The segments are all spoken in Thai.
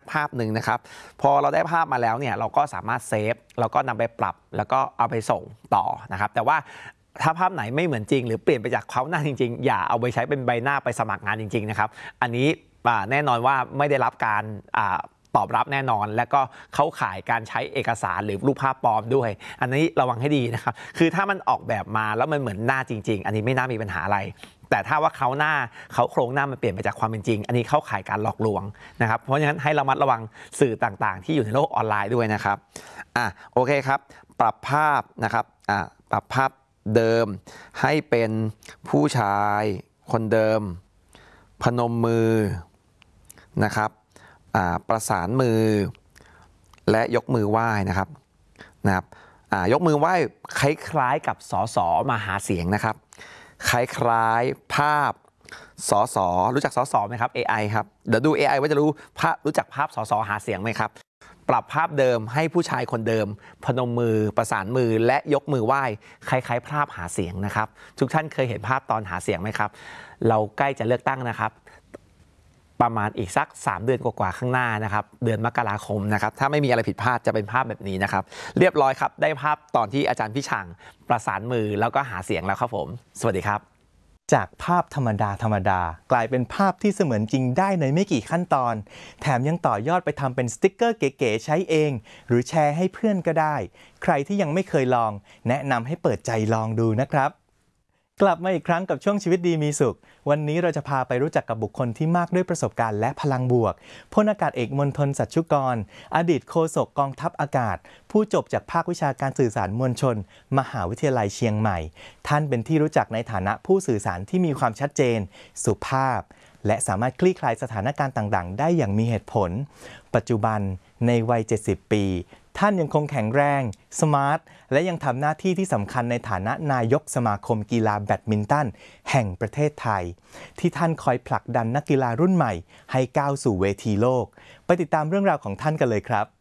ภาพหนึ่งนะครับพอเราได้ภาพมาแล้วเนี่ยเราก็สามารถเซฟแล้วก็นำไปปรับแล้วก็เอาไปส่งต่อนะครับแต่ว่าถ้าภาพไหนไม่เหมือนจริงหรือเปลี่ยนไปจากเขาหน้าจริงๆอย่าเอาไปใช้เป็นใบหน้าไปสมัครงานจริงๆนะครับอันนี้แน่นอนว่าไม่ได้รับการตอบรับแน่นอนและก็เข้าข่ายการใช้เอกสารหรือรูปภาพปลอมด้วยอันนี้ระวังให้ดีนะครับคือถ้ามันออกแบบมาแล้วมันเหมือนหน้าจริงๆอันนี้ไม่น่ามีปัญหาอะไรแต่ถ้าว่าเขาโครงหน้ามันเปลี่ยนไปจากความเป็นจริงอันนี้เข้าข่ายการหลอกลวงนะครับเพราะฉะนั้นให้ระมัดระวังสื่อต่างๆที่อยู่ในโลกออนไลน์ด้วยนะครับโอเคครับปรับภาพนะครับปรับภาพเดิมให้เป็นผู้ชายคนเดิมพนมมือนะครับประสานมือและยกมือไหว้นะครับยกมือไหว้คล้ายๆกับสสมาหาเสียงนะครับคล้ายๆภาพสสรู้จักสสไหมครับ AI ครับเดี๋ยวดู AI ว่าจะรู้จักภาพสสหาเสียงไหมครับปรับภาพเดิมให้ผู้ชายคนเดิมพนมมือประสานมือและยกมือไหว้คล้ายๆภาพหาเสียงนะครับทุกท่านเคยเห็นภาพตอนหาเสียงไหมครับเราใกล้จะเลือกตั้งนะครับประมาณอีกสัก3 เดือนกว่าข้างหน้านะครับเดือนมกราคมนะครับถ้าไม่มีอะไรผิดพลาดจะเป็นภาพแบบนี้นะครับเรียบร้อยครับได้ภาพตอนที่อาจารย์พี่ช่างประสานมือแล้วก็หาเสียงแล้วครับผมสวัสดีครับจากภาพธรรมดากลายเป็นภาพที่เสมือนจริงได้ในไม่กี่ขั้นตอนแถมยังต่อยอดไปทำเป็นสติ๊กเกอร์เก๋ๆใช้เองหรือแชร์ให้เพื่อนก็ได้ใครที่ยังไม่เคยลองแนะนำให้เปิดใจลองดูนะครับกลับมาอีกครั้งกับช่วงชีวิตดีมีสุขวันนี้เราจะพาไปรู้จักกับบุคคลที่มากด้วยประสบการณ์และพลังบวกพลอากาศเอกมณฑลสัชชุกรอดีตโฆษกกองทัพอากาศผู้จบจากภาควิชาการสื่อสารมวลชนมหาวิทยาลัยเชียงใหม่ท่านเป็นที่รู้จักในฐานะผู้สื่อสารที่มีความชัดเจนสุภาพและสามารถคลี่คลายสถานการณ์ต่างๆได้อย่างมีเหตุผลปัจจุบันในวัย70 ปีท่านยังคงแข็งแรงสมาร์ทและยังทำหน้าที่ที่สำคัญในฐานะนายกสมาคมกีฬาแบดมินตันแห่งประเทศไทยที่ท่านคอยผลักดันนักกีฬารุ่นใหม่ให้ก้าวสู่เวทีโลกไปติดตามเรื่องราวของท่านกันเลยครับ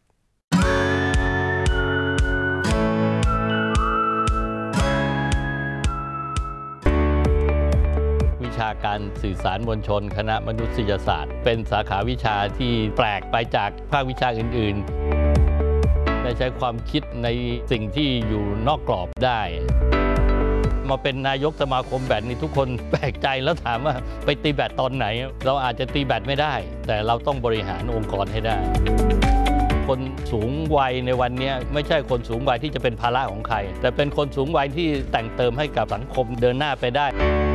วิชาการสื่อสารมวลชนคณะมนุษยศาสตร์เป็นสาขาวิชาที่แปลกไปจากภาควิชาอื่นๆได้ใช้ความคิดในสิ่งที่อยู่นอกกรอบได้มาเป็นนายกสมาคมแบดนี่ทุกคนแปลกใจแล้วถามว่าไปตีแบดตอนไหนเราอาจจะตีแบดไม่ได้แต่เราต้องบริหารองค์กรให้ได้คนสูงวัยในวันนี้ไม่ใช่คนสูงวัยที่จะเป็นภาระของใครแต่เป็นคนสูงวัยที่แต่งเติมให้กับสังคมเดินหน้าไปได้